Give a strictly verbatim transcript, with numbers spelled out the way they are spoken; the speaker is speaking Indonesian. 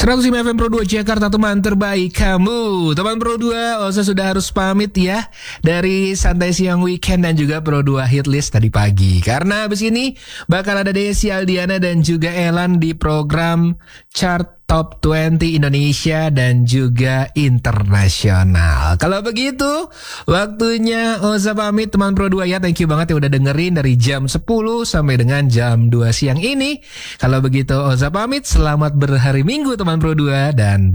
seratus lima F M Pro dua Jakarta, teman terbaik kamu. Teman Pro dua, Oza sudah harus pamit ya dari Santai Siang Weekend dan juga Pro dua Hitlist tadi pagi. Karena habis ini bakal ada Desi Aldiana dan juga Elan di program Chart Top dua puluh Indonesia dan juga internasional. Kalau begitu, waktunya Oza pamit teman Pro dua ya. Thank you banget ya udah dengerin dari jam sepuluh sampai dengan jam dua siang ini. Kalau begitu Oza pamit, selamat berhari Minggu teman Pro dua dan